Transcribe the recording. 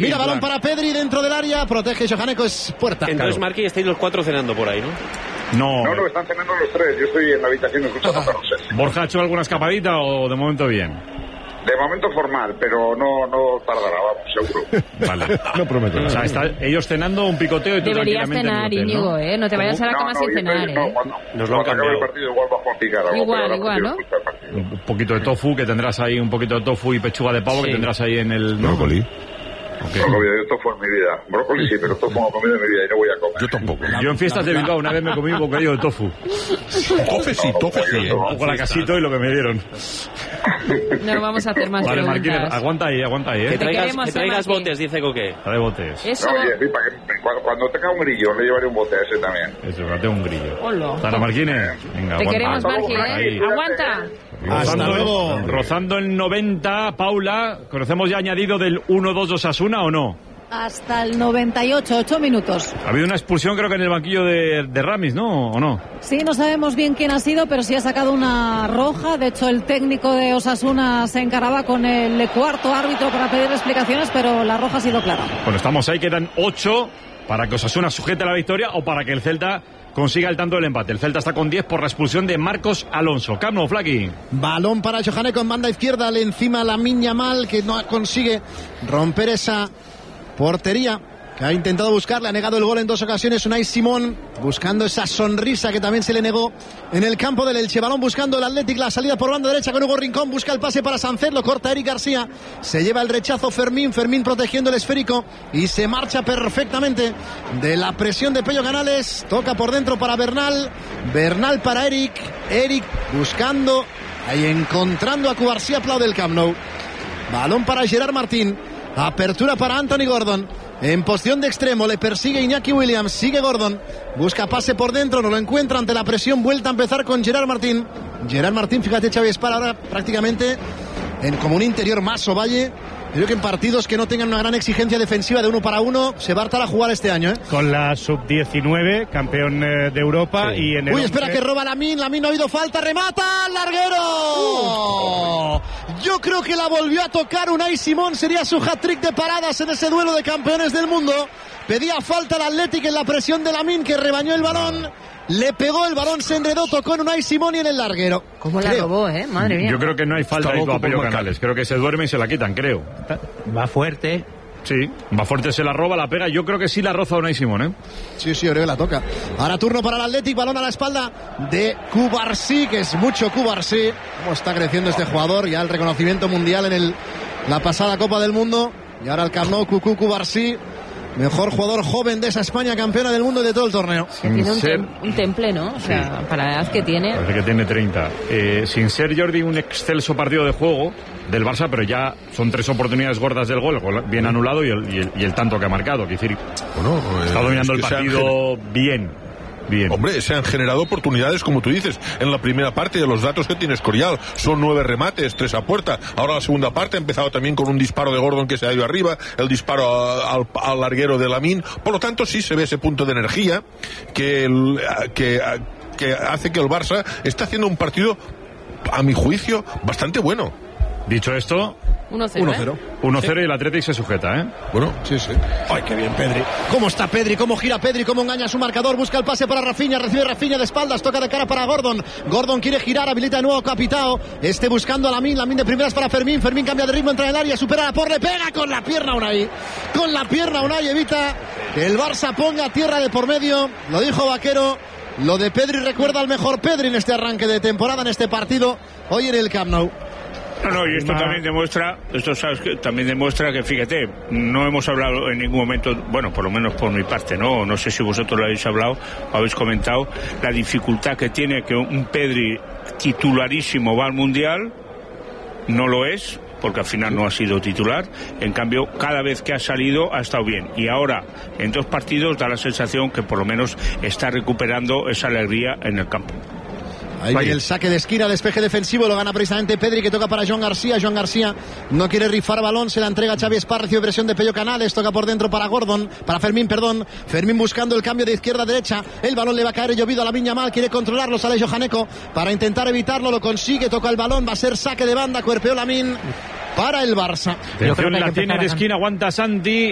Mira, balón para Pedri dentro del área, protege Johaneko, es puerta. Entonces, Marqui, estáis los 4 cenando por ahí, ¿no? No, están cenando los 3. Yo estoy en la habitación escuchando carrusel. ¿Borja ha hecho alguna escapadita o de momento bien? De momento formal, pero no tardará, vamos, seguro. Vale. No prometo. O sea, ellos cenando un picoteo y tú deberías tranquilamente cenar, en el hotel, Íñigo, ¿no? no te vayas a la cama sin cenar, Nos lo han cambiado. El partido igual bajo a picar algo, igual, ¿no? Un poquito de tofu, que tendrás ahí, un poquito de tofu y pechuga de pavo que tendrás ahí en el... Brócoli. Okay. Brócoli, esto fue en mi vida. Brócoli sí, pero esto fue una comida en mi vida y no voy a comer. Yo tampoco. Yo en fiestas de Bilbao una vez me comí un bocadillo de tofu. Tofe sí. Un poco la casito y lo que me dieron. No vamos a hacer más Vale, preguntas. Marquínez, aguanta ahí, Que queremos, traigas Marqui. botes, dice Coque. Trae botes. Eso. No, oye, sí, para que, cuando tenga un grillo le llevaré un bote a ese también. Eso, que tengo un grillo. Hola. Sara Marquínez, venga, Te aguanta. queremos, Marqui, Ahí. Aguanta. Hasta luego. Rozando el 90, Paula, ¿conocemos ya añadido del 1-2 de Osasuna o no? Hasta el 98, 8 minutos. Ha habido una expulsión creo que en el banquillo de Ramis, ¿no? ¿O no? Sí, no sabemos bien quién ha sido, pero sí ha sacado una roja. De hecho, el técnico de Osasuna se encaraba con el cuarto árbitro para pedir explicaciones, pero la roja ha sido clara. Bueno, estamos ahí, quedan 8 para que Osasuna sujete la victoria o para que el Celta consiga el tanto del empate. El Celta está con 10 por la expulsión de Marcos Alonso. Camp Nou, Flaqui. Balón para Johaneko en banda izquierda, le encima Lamine Yamal, que no consigue romper esa portería que ha intentado buscar, le ha negado el gol en 2 ocasiones Unai Simón, buscando esa sonrisa que también se le negó en el campo del Elche. Balón buscando el Athletic, la salida por banda derecha con Hugo Rincón, busca el pase para Sánchez, lo corta Eric García, se lleva el rechazo Fermín protegiendo el esférico y se marcha perfectamente de la presión de Pello Canales. Toca por dentro para Bernal para Eric buscando ahí, encontrando a Cubarsí, aplaude el Camp Nou. Balón para Gerard Martín, apertura para Anthony Gordon, en posición de extremo, le persigue Iñaki Williams, sigue Gordon, busca pase por dentro, no lo encuentra ante la presión, vuelta a empezar con Gerard Martín, fíjate, Xavi Espar ahora prácticamente como un interior más Ovalle. Creo que en partidos que no tengan una gran exigencia defensiva de 1 para 1 se va a hartar a jugar este año, ¿eh? Con la sub-19, campeón de Europa, y en el espera, que roba Lamine no ha habido falta, remata, larguero. Yo creo que la volvió a tocar Unai Simón, sería su hat-trick de paradas en ese duelo de campeones del mundo. Pedía falta al Athletic en la presión de Lamine, que rebañó el balón. Le pegó el balón, se enredó, tocó en Unai Simón y en el larguero. ¿Cómo la robó, madre mía? Yo creo que no hay falta ahí con Pello Canales. Creo que se duerme y se la quitan, creo. Va fuerte. Sí, va fuerte, se la roba, la pega. Yo creo que sí la roza Unai Simón, ¿eh? Sí, creo que la toca. Ahora turno para el Athletic, balón a la espalda de Cubarsí, que es mucho Cubarsí. Cómo está creciendo este jugador, ya el reconocimiento mundial en la pasada Copa del Mundo. Y ahora el Camp Nou, Cubarsí. Mejor jugador joven de esa España, campeona del mundo y de todo el torneo. Tiene un temple, ¿no? O sea, para la edad que tiene. Parece que tiene 30. Sin ser, Jordi, un excelso partido de juego del Barça, pero ya son 3 oportunidades gordas del gol bien anulado y el tanto que ha marcado. Quiero decir, está dominando el partido bien. Hombre, se han generado oportunidades, como tú dices, en la primera parte de los datos que tiene Escorial. Son 9 remates, 3 a puerta. Ahora la segunda parte ha empezado también con un disparo de Gordon que se ha ido arriba, el disparo al larguero de Lamine. Por lo tanto, sí se ve ese punto de energía que hace que el Barça está haciendo un partido, a mi juicio, bastante bueno. Dicho esto, 1-0. 1-0 y el Athletic se sujeta, ¿eh? Bueno, sí. Ay, qué bien Pedri. ¿Cómo está Pedri? ¿Cómo gira Pedri? ¿Cómo engaña a su marcador? Busca el pase para Rafinha, recibe Rafinha de espaldas, toca de cara para Gordon. Gordon quiere girar, habilita de nuevo a Capitao. Buscando a Lamine de primeras para Fermín. Fermín cambia de ritmo, entra en el área, supera la le pega con la pierna Unai. Evita que el Barça ponga tierra de por medio. Lo dijo Vaquero. Lo de Pedri recuerda al mejor Pedri en este arranque de temporada, en este partido, hoy en el Camp Nou. No, y esto también demuestra que, fíjate, no hemos hablado en ningún momento, bueno, por lo menos por mi parte, no sé si vosotros lo habéis hablado o habéis comentado, la dificultad que tiene que un Pedri titularísimo va al Mundial, no lo es, porque al final no ha sido titular. En cambio, cada vez que ha salido ha estado bien, y ahora en 2 partidos da la sensación que por lo menos está recuperando esa alegría en el campo. Ahí viene el saque de esquina, despeje defensivo, lo gana precisamente Pedri, que toca para Joan García. Joan García no quiere rifar balón, se la entrega a Xavi Espar, recibe presión de Pello Canales, toca por dentro para Fermín, Fermín buscando el cambio de izquierda a derecha, el balón le va a caer llovido a Lamine Yamal, quiere controlarlo, sale Johaneko para intentar evitarlo, lo consigue, toca el balón, va a ser saque de banda, cuerpeó Lamine para el Barça. Atención, la tiene de esquina, aguanta Santi.